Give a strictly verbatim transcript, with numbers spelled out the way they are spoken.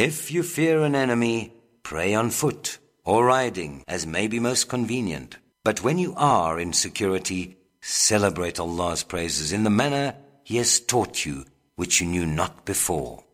If you fear an enemy, pray on foot or riding, as may be most convenient. But when you are in security, celebrate Allah's praises in the manner He has taught you, which you knew not before.